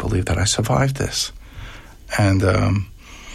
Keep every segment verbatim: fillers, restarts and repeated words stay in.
believe that I survived this. And um,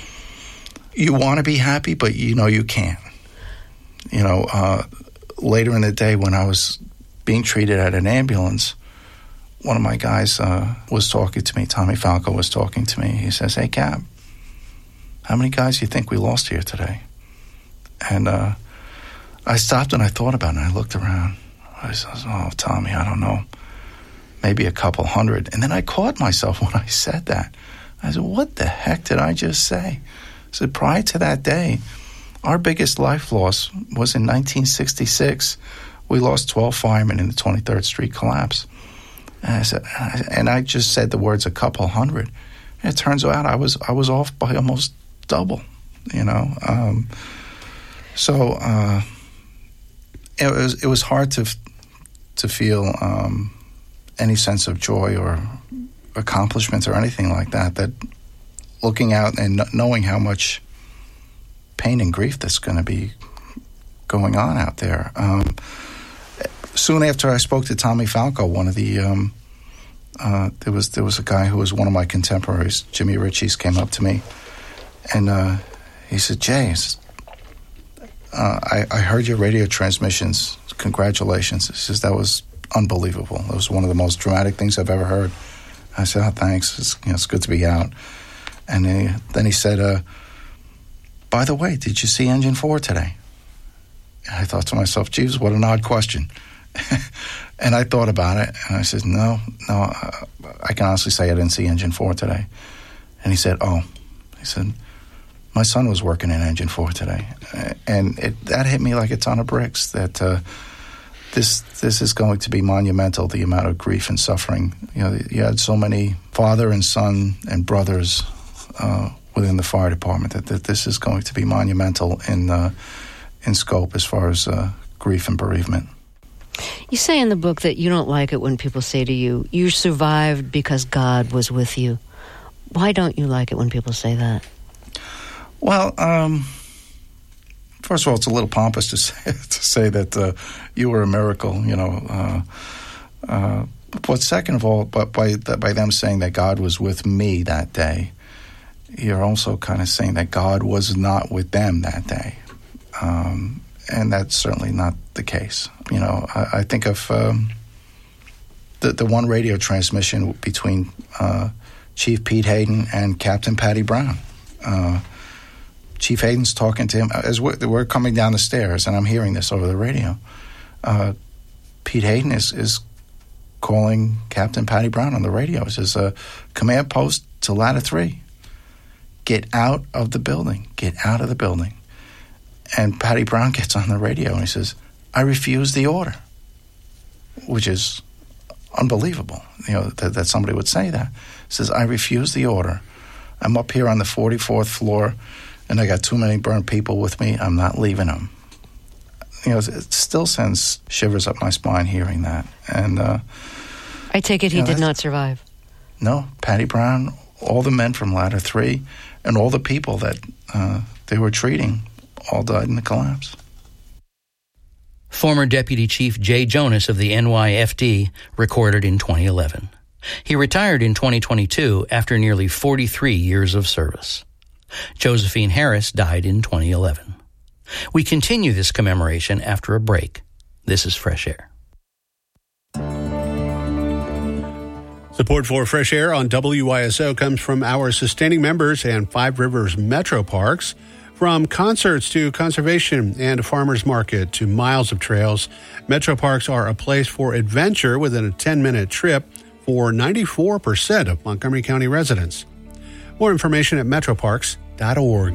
you want to be happy, but you know you can't. You know, uh, later in the day when I was being treated at an ambulance, one of my guys uh, was talking to me. Tommy Falco was talking to me. He says, "Hey, Cap, how many guys do you think we lost here today?" And uh, I stopped and I thought about it, and I looked around. I said, "Oh, Tommy, I don't know. Maybe a couple hundred." And then I caught myself when I said that. I said, what the heck did I just say? I said, prior to that day, our biggest life loss was in nineteen sixty-six. We lost twelve firemen in the twenty-third Street collapse. And I said, and I just said the words a couple hundred. And it turns out I was I was off by almost double, you know. Um, so uh, it was it was hard to to feel um, any sense of joy or accomplishments or anything like that. That looking out and knowing how much pain and grief that's going to be going on out there. Um, soon after I spoke to Tommy Falco, one of the um, uh, there was there was a guy who was one of my contemporaries, Jimmy Ritchie's, came up to me and uh, he said, "Jay, he says, uh, I, I heard your radio transmissions. Congratulations." He says, "That was unbelievable. It was one of the most dramatic things I've ever heard." I said, "Oh, thanks. It's, you know, it's good to be out." And he, then he said, uh, "By the way, did you see Engine four today?" And I thought to myself, "Jeeves, what an odd question." And I thought about it, and I said, no, no, uh, I can honestly say I didn't see Engine four today. And he said, "Oh," he said, "my son was working in Engine four today." And it, that hit me like a ton of bricks, that uh, this this is going to be monumental, the amount of grief and suffering. You know, you had so many father and son and brothers uh, within the fire department, that, that this is going to be monumental in uh, in scope as far as uh, grief and bereavement. You say in the book that you don't like it when people say to you, "You survived because God was with you." Why don't you like it when people say that? Well, um, first of all, it's a little pompous to say, to say that uh, you were a miracle, you know. Uh, uh, but second of all, but by by them saying that God was with me that day, you're also kind of saying that God was not with them that day. Um, and that's certainly not the case. You know, I, I think of um, the, the one radio transmission between uh, Chief Pete Hayden and Captain Patty Brown. Uh, Chief Hayden's talking to him as we're, we're coming down the stairs, and I'm hearing this over the radio. Uh, Pete Hayden is, is calling Captain Patty Brown on the radio. He says, uh, "Command post to ladder three. Get out of the building. Get out of the building." And Patty Brown gets on the radio and he says, "I refuse the order," which is unbelievable, you know, that, that somebody would say that. He says, "I refuse the order. I'm up here on the forty-fourth floor, and I got too many burned people with me. I'm not leaving them." You know, it still sends shivers up my spine hearing that. And uh, I take it he know, did not survive. No, Patty Brown, all the men from Ladder three, and all the people that uh, they were treating all died in the collapse. Former Deputy Chief Jay Jonas of the N Y F D recorded in twenty eleven. He retired in twenty twenty-two after nearly forty-three years of service. Josephine Harris died in twenty eleven. We continue this commemoration after a break. This is Fresh Air. Support for Fresh Air on W Y S O comes from our sustaining members and Five Rivers Metro Parks. From concerts to conservation and a farmer's market to miles of trails, Metro Parks are a place for adventure within a ten-minute trip for ninety-four percent of Montgomery County residents. More information at metro parks dot org.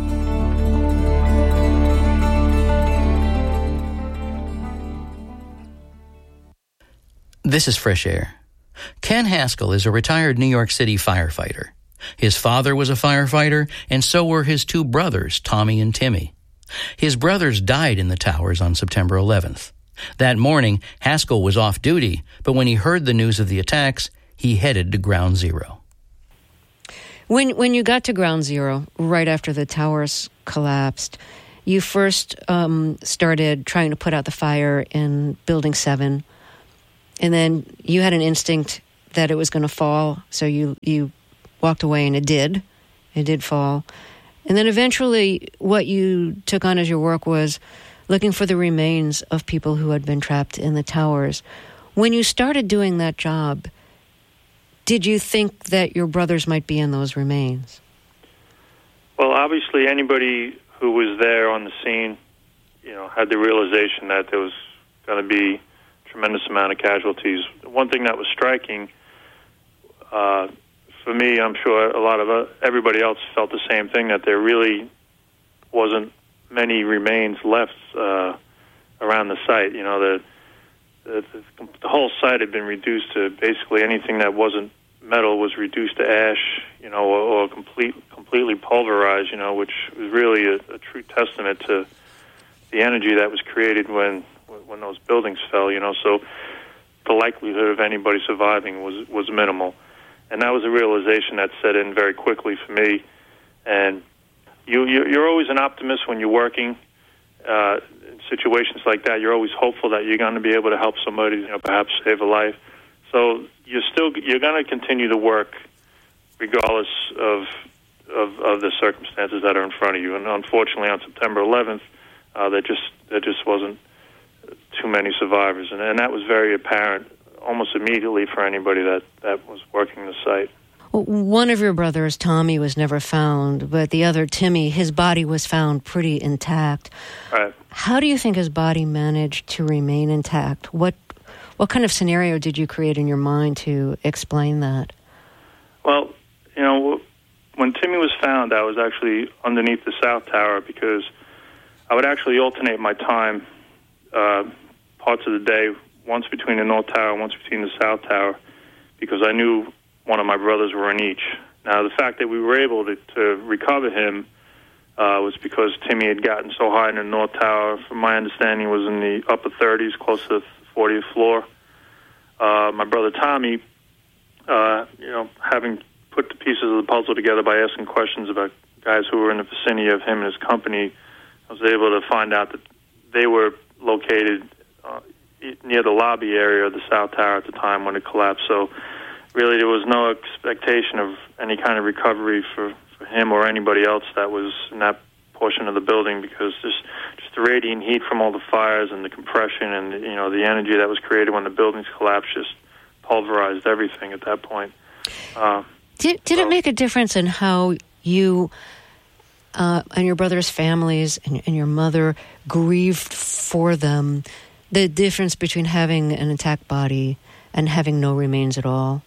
This is Fresh Air. Ken Haskell is a retired New York City firefighter. His father was a firefighter, and so were his two brothers, Tommy and Timmy. His brothers died in the towers on September eleventh. That morning, Haskell was off duty, but when he heard the news of the attacks, he headed to Ground Zero. When when you got to Ground Zero, right after the towers collapsed, you first um, started trying to put out the fire in Building seven, and then you had an instinct that it was going to fall, so you, you walked away, and it did. It did fall. And then eventually what you took on as your work was looking for the remains of people who had been trapped in the towers. When you started doing that job, did you think that your brothers might be in those remains? Well, obviously anybody who was there on the scene, you know, had the realization that there was going to be a tremendous amount of casualties. One thing that was striking, uh, for me, I'm sure a lot of uh, everybody else felt the same thing, that there really wasn't many remains left uh, around the site. You know, the, the the whole site had been reduced to basically anything that wasn't metal was reduced to ash, you know, or, or complete completely pulverized. You know, which was really a, a true testament to the energy that was created when when those buildings fell. You know, so the likelihood of anybody surviving was was minimal. And that was a realization that set in very quickly for me. And you, you're always an optimist when you're working uh, in situations like that. You're always hopeful that you're going to be able to help somebody, you know, perhaps save a life. So you're still you're going to continue to work regardless of, of of the circumstances that are in front of you. And unfortunately, on September eleventh, uh, there just there just wasn't too many survivors, and, and that was very apparent almost immediately for anybody that, that was working the site. Well, one of your brothers, Tommy, was never found, but the other, Timmy, his body was found pretty intact. Right. How do you think his body managed to remain intact? What what kind of scenario did you create in your mind to explain that? Well, you know, when Timmy was found, I was actually underneath the South Tower because I would actually alternate my time uh, parts of the day, once between the North Tower, once between the South Tower, because I knew one of my brothers were in each. Now, the fact that we were able to, to recover him uh, was because Timmy had gotten so high in the North Tower. From my understanding, was in the upper thirties, close to the fortieth floor. Uh, my brother Tommy, uh, you know, having put the pieces of the puzzle together by asking questions about guys who were in the vicinity of him and his company, I was able to find out that they were located uh, near the lobby area of the South Tower at the time when it collapsed. So really there was no expectation of any kind of recovery for, for him or anybody else that was in that portion of the building, because just, just the radiant heat from all the fires and the compression and, you know, the energy that was created when the buildings collapsed just pulverized everything at that point. Uh, did did so, it make a difference in how you uh, and your brother's families and, and your mother grieved for them? The difference between having an intact body and having no remains at all?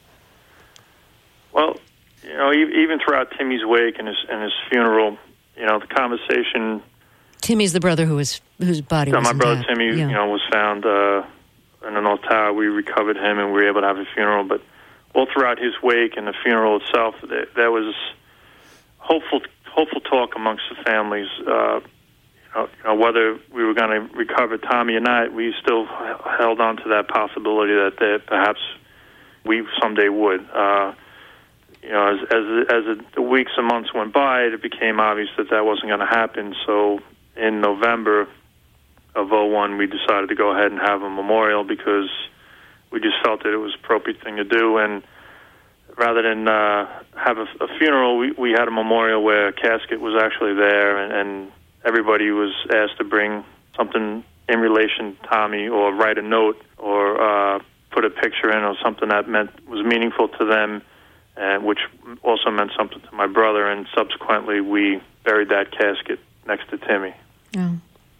Well, you know, even throughout Timmy's wake and his and his funeral, you know, the conversation. Timmy's the brother who was whose body so was my intact. brother Timmy, yeah. you know, was found uh, in the North Tower. We recovered him and we were able to have a funeral. But all throughout his wake and the funeral itself, there, there was hopeful hopeful talk amongst the families. Uh, You know, whether we were going to recover Tommy or not, we still held on to that possibility that, that perhaps we someday would. Uh, you know, as as, as the weeks and months went by, it became obvious that that wasn't going to happen. So in November of oh one, we decided to go ahead and have a memorial because we just felt that it was the appropriate thing to do. And rather than uh, have a, a funeral, we, we had a memorial where a casket was actually there, and, and everybody was asked to bring something in relation to Tommy, or write a note, or uh, put a picture in, or something that meant was meaningful to them, and which also meant something to my brother. And subsequently, we buried that casket next to Timmy. Yeah.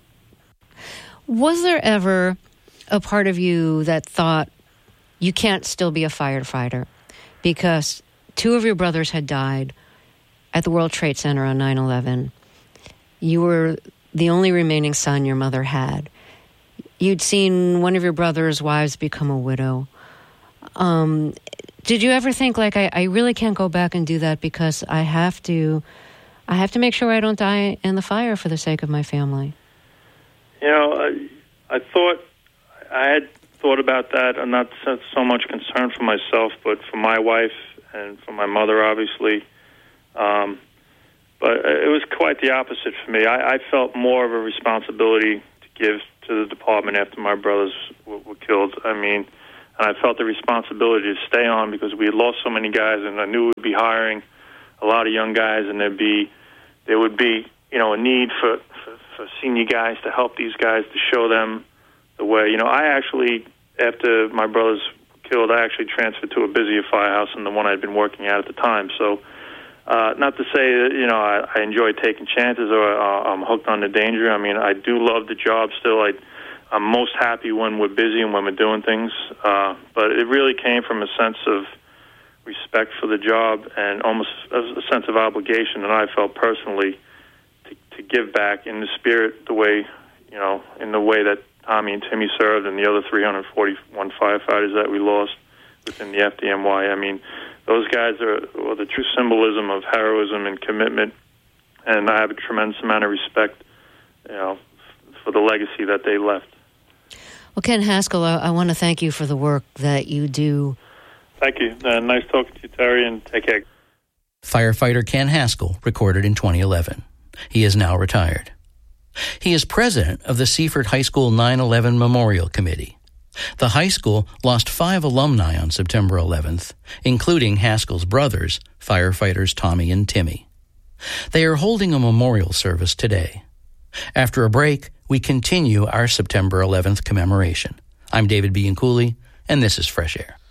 Was there ever a part of you that thought you can't still be a firefighter because two of your brothers had died at the World Trade Center on nine eleven? You were the only remaining son your mother had. You'd seen one of your brother's wives become a widow. Um, did you ever think, like, I, I really can't go back and do that because I have to, I have to make sure I don't die in the fire for the sake of my family? You know, I, I thought, I had thought about that. I'm not so much concerned for myself, but for my wife and for my mother, obviously. Um, But it was quite the opposite for me. I, I felt more of a responsibility to give to the department after my brothers were, were killed. I mean, and I felt the responsibility to stay on because we had lost so many guys, and I knew we'd be hiring a lot of young guys, and there'd be there would be you know a need for, for, for senior guys to help these guys, to show them the way. You know, I actually, after my brothers were killed, I actually transferred to a busier firehouse than the one I'd been working at at the time. So, uh, not to say that, you know, I, I enjoy taking chances or uh, I'm hooked on the danger. I mean, I do love the job still. I, I'm most happy when we're busy and when we're doing things. Uh, but it really came from a sense of respect for the job and almost a sense of obligation that I felt personally to, to give back in the spirit, the way, you know, in the way that Tommy and Timmy served and the other three hundred forty-one firefighters that we lost within the F D M Y. I mean, those guys are well, the true symbolism of heroism and commitment, and I have a tremendous amount of respect, you know, for the legacy that they left. Well, Ken Haskell, I, I want to thank you for the work that you do. Thank you. Uh, nice talking to you, Terry, and take care. Firefighter Ken Haskell recorded in twenty eleven. He is now retired. He is president of the Seaford High School nine eleven Memorial Committee. The high school lost five alumni on September eleventh, including Haskell's brothers, firefighters Tommy and Timmy. They are holding a memorial service today. After a break, we continue our September eleventh commemoration. I'm David Bianculli, and this is Fresh Air.